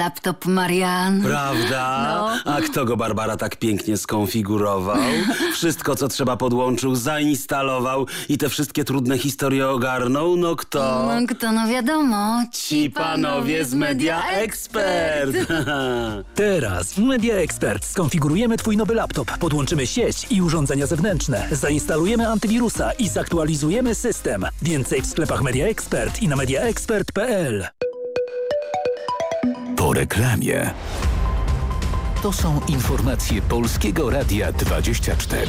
laptop Marian. Prawda? No. A kto go, Barbara, tak pięknie skonfigurował? Wszystko, co trzeba, podłączył, zainstalował i te wszystkie trudne historie ogarnął? No kto? No wiadomo. Ci panowie z Media Expert. Teraz w Media Expert skonfigurujemy Twój nowy laptop, podłączymy sieć i urządzenia zewnętrzne, zainstalujemy antywirusa i zaktualizujemy system. Więcej w sklepach Media Expert i na mediaexpert.pl. Po reklamie. To są informacje Polskiego Radia 24.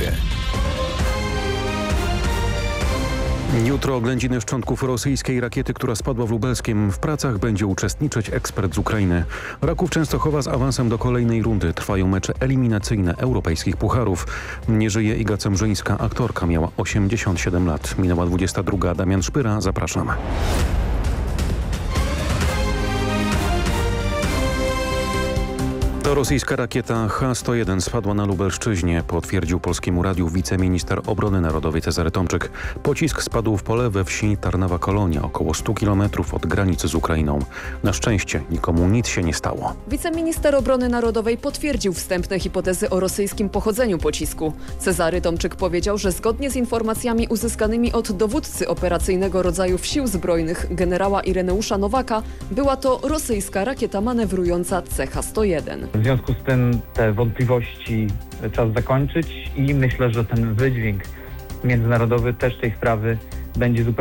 Jutro oględziny szczątków rosyjskiej rakiety, która spadła w Lubelskiem. W pracach będzie uczestniczyć ekspert z Ukrainy. Raków Częstochowa z awansem do kolejnej rundy. Trwają mecze eliminacyjne europejskich pucharów. Nie żyje Iga Cemrzyńska. Aktorka miała 87 lat. Minęła 22. Damian Szpyra. Zapraszam. To rosyjska rakieta H-101 spadła na Lubelszczyźnie, potwierdził Polskiemu Radiu wiceminister obrony narodowej Cezary Tomczyk. Pocisk spadł w pole we wsi Tarnowa Kolonia, około 100 km od granicy z Ukrainą. Na szczęście nikomu nic się nie stało. Wiceminister obrony narodowej potwierdził wstępne hipotezy o rosyjskim pochodzeniu pocisku. Cezary Tomczyk powiedział, że zgodnie z informacjami uzyskanymi od dowódcy operacyjnego rodzajów sił zbrojnych generała Ireneusza Nowaka, była to rosyjska rakieta manewrująca CH-101. W związku z tym te wątpliwości czas zakończyć i myślę, że ten wydźwięk międzynarodowy też tej sprawy będzie zupełnie